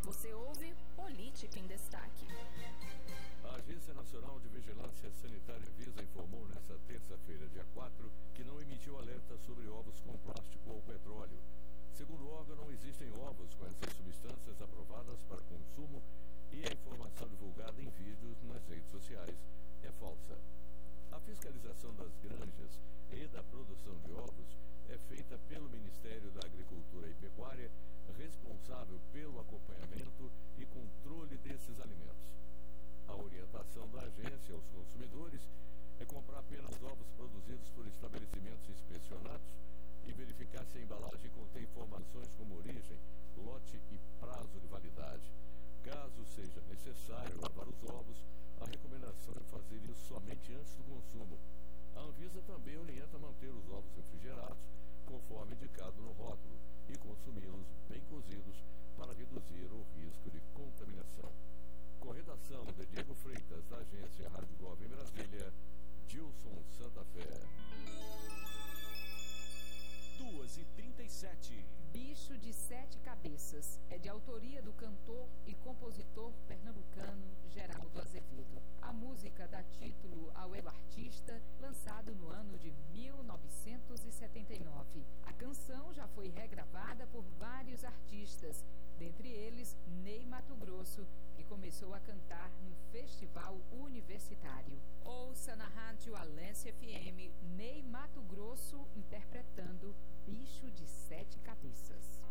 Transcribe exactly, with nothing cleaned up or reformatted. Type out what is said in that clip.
Você ouve Política em Destaque. A Agência Nacional de Vigilância Sanitária Anvisa informou nesta terça-feira, dia quatro, que não emitiu alerta sobre ovos com plástico ou petróleo. Segundo o órgão, não existem ovos com essas substâncias aprovadas para consumo e a informação divulgada em vídeos nas redes sociais é falsa. A fiscalização das granjas e da produção de ovos é feita pelo Ministério da Agricultura e Pecuária, responsável pelo acompanhamento e controle desses alimentos. A orientação da agência aos consumidores é comprar apenas ovos produzidos por estabelecimentos inspecionados e verificar se a embalagem contém informações como origem, lote e prazo de validade. Caso seja necessário lavar os ovos, a recomendação é fazer isso somente antes do consumo. A Anvisa também orienta a manter os ovos refrigerados, conforme indicado no rótulo, e consumi-los bem cozidos para reduzir o risco de contaminação. Com redação de Diego Freitas, da agência Rádio Globo em Brasília, Gilson Santa Fé. duas e trinta e sete. Bicho de Sete Cabeças é de autoria do cantor e compositor pernambucano Geraldo Azevedo. A música dá título ao artista, lançado no ano de mil novecentos e setenta e nove. A canção já foi regravada por vários artistas, dentre eles Ney Matogrosso, que começou a cantar no Festival Universitário. Ouça na Rádio Alência F M.